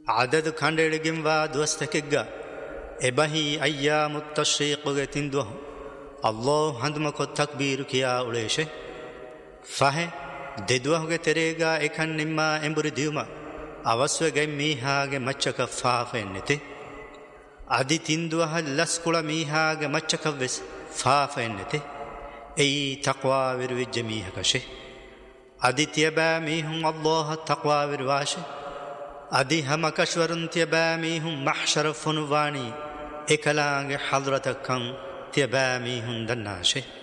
عدد خانڈیڑگم وا دوستکگا ابہی ایام التشریق گے تندوہ اللہ ہندم کو تکبیر کیا اڑیشے فاہے دیدوہ گے تیرےگا ایکھن نما امبر دیوما ಅವಸ್ವೆ ಗೈ ಮೀಹಾಗೆ ಮಚ್ಚಕ ಫಾಫೆನ್ನೆತೆ ಅದಿ ತಿಂದುವ ಲಸ್ಕುಳ ಮೀಹಾಗೆ ಮಚ್ಚಕವೆಸ್ ಫಾಫೆನ್ನೆತೆ ಎಯಿ ತಕ್ವಾವಿರುವಿಜ್ಜ ಮೀಹಕಶೆ ಅದಿ ತ್ಯಬಾ ಮೀಹುಂ ಅಲ್ಲಾಹ ತಕ್ವಾವಿರುವಾಶೆ ಅದಿ ಹಮಕಶ್ವರುನ್ ತ್ಯಬಾ ಮೀಹುಂ ಮಹ್ಶರ ಫುನುವಾಣಿ ಎಕಲಾಂಗೆ ಹಲ್ರತಕ್ಕಂ ತ್ಯಬಾ ಮೀಹುಂ ದನ್ನಾಶೆ